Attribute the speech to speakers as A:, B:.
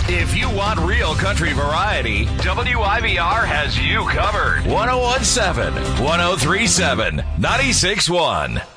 A: If you want real country variety, WIBR has you covered. 1017, 1037, 96.1.